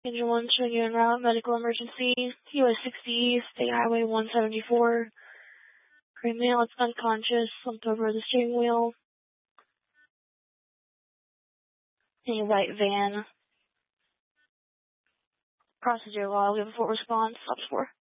Engine 1 showing you en route, medical emergency, US 60, State Highway 174. Gray male, it's unconscious, slumped over the steering wheel. A white van. Procedure log, we have a full response, stops 4.